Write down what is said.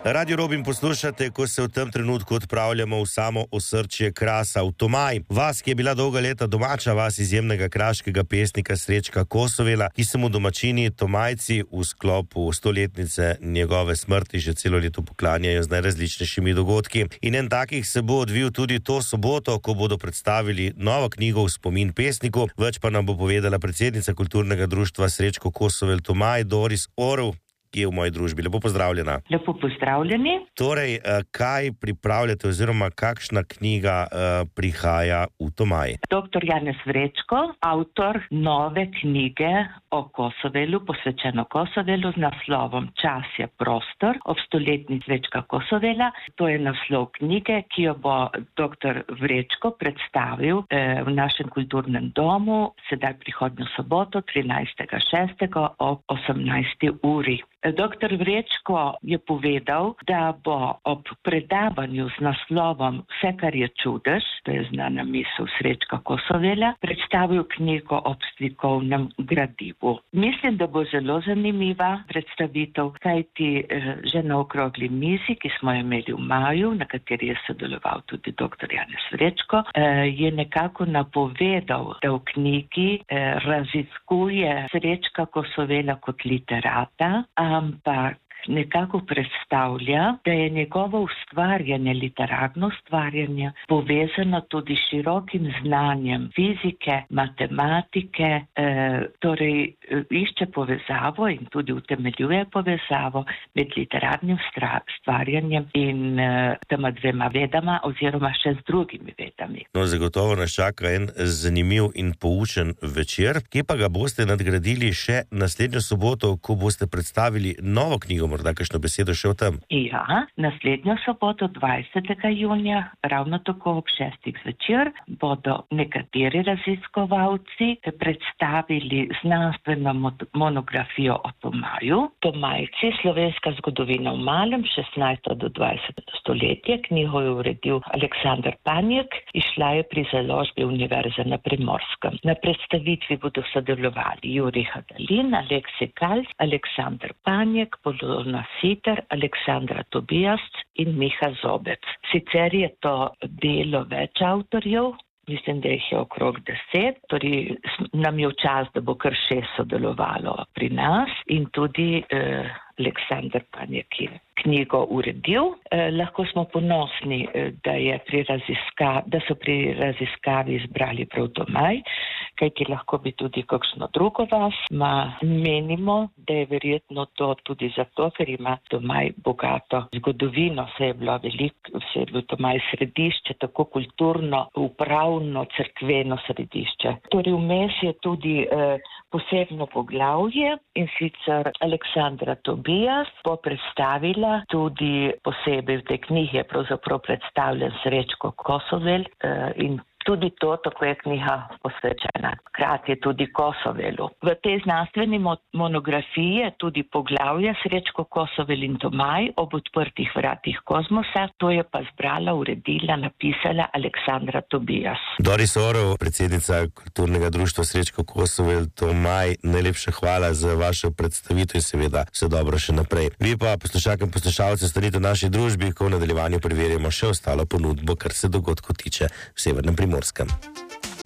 Radio Robin poslušate, ko se v tem trenutku odpravljamo v samo osrčje Krasa, v Tomaj. Vas, ki je bila dolga leta domača, vas izjemnega kraškega pesnika Srečka Kosovela, ki se mu domačini Tomajci v sklopu 100-letnice njegove smrti že celo leto poklanjajo z najrazličnejšimi dogodki. In en takih se bo odvil tudi to soboto, ko bodo predstavili novo knjigo v spomin pesniku. Več pa nam bo povedala predsednica kulturnega društva Srečko Kosovel Tomaj, Doris Orel, ki je v moji družbi. Lepo pozdravljena. Lepo pozdravljeni. Torej, kaj pripravljate oziroma kakšna knjiga prihaja v Tomaj? Dr. Janez Vrečko, avtor nove knjige o Kosovelu, posvečeno Kosovelu z naslovom Čas je prostor, ob 100-letnici Srečka Kosovela. To je naslov knjige, ki jo bo dr. Vrečko predstavil v našem kulturnem domu, sedaj prihodnjo soboto, 13.6. ob 18. uri. Dr. Vrečko je povedal, da bo ob predavanju z naslovom Vse, kar je čudež, to je znana misel Srečka Kosovela, predstavil knjigo ob slikovnem gradivu. Mislim, da bo zelo zanimiva predstavitev, kajti že na okrogli mizi, ki smo jo imeli v maju, na kateri je sodeloval tudi dr. Janez Vrečko, je nekako napovedal, da v knjigi raziskuje Srečka Kosovela kot literata, ampak nekako predstavlja, da je njegovo ustvarjanje, literarno ustvarjanje, povezano tudi s širokim znanjem fizike, matematike, torej išče povezavo in tudi utemeljuje povezavo med literarnim ustvarjanjem in tema dvema vedama oziroma še z drugimi vedami. No, zagotovo nas čaka en zanimiv in poučen večer, ki pa ga boste nadgradili še naslednjo soboto, ko boste predstavili novo knjigo. Morda kakšno besedo še o tem? Ja, naslednjo soboto 20. junija, ravno tako ob 6. zvečer, bodo nekateri raziskovalci predstavili znanstveno monografijo o Tomaju. Tomajci, slovenska zgodovina v malem, 16. do 20. stoletje. Knjigo je uredil Aleksandar Panjek, izšla je pri založbi Univerze na Primorskem. Na predstavitvi bodo sodelovali Jurij Hadalin, Aleksej Kalc, Aleksandar Panjek, Polona Siter, Aleksandra Tobijas in Miha Zobec. Sicer je to delo več avtorjev, mislim, da jih je okrog 10, torej nam je v čas, da bo kar 6 sodelovalo pri nas in tudi Aleksandar Panjek je knjigo uredil. Lahko smo ponosni, da so pri raziskavi izbrali prav Tomaj, kajti lahko bi tudi kakšno drugo vas. Menimo, da je verjetno to tudi zato, ker ima Tomaj bogato zgodovino, se je bil Tomaj središče, tako kulturno, upravno, cerkveno središče. Torej vmes je tudi posebno poglavje in sicer Aleksandra Tobijas bo predstavila tudi posebej v tej knjigi je pravzaprav predstavljen Srečko Kosovel in tudi to, tako je knjiga posvečena. Hkrati je tudi Kosovelu. V tej znanstveni monografiji je tudi poglavje Srečko Kosovel in Tomaj ob odprtih vratih kozmosa. To je pa zbrala, uredila, napisala Aleksandra Tobijas. Doris Orel, predsednica kulturnega društva Srečko Kosovel Tomaj, najlepša hvala za vašo predstavitev in seveda vse dobro še naprej. Vi pa, poslušalke in poslušalci, stanite v naši družbi, ko v nadaljevanju preverjamo še ostalo ponudbo, kar se dogodkov tiče v Severnem Primorskem.